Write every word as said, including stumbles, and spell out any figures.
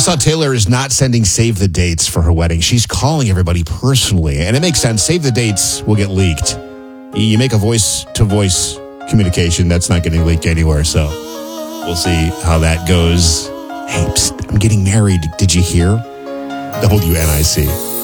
saw Taylor is not sending save the dates for her wedding. She's calling everybody personally. And it makes sense. Save the dates will get leaked. You make a voice-to-voice communication, that's not getting leaked anywhere. So we'll see how that goes. Hey, psst, I'm getting married. Did you hear? W N I C.